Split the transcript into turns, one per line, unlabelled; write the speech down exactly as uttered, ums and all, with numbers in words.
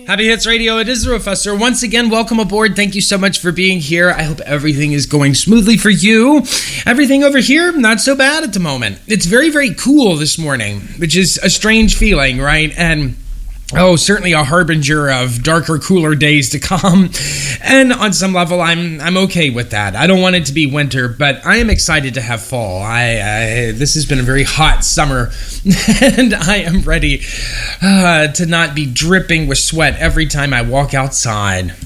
Happy Hits Radio, it is the Professor. Once again, welcome aboard. Thank you so much for being here. I hope everything is going smoothly for you. Everything over here, not so bad at the moment. It's very, very cool this morning, which is a strange feeling, right? And oh, certainly a harbinger of darker, cooler days to come. And on some level, I'm I'm okay with that. I don't want it to be winter, but I am excited to have fall. I, I This has been a very hot summer, and I am ready uh, to not be dripping with sweat every time I walk outside.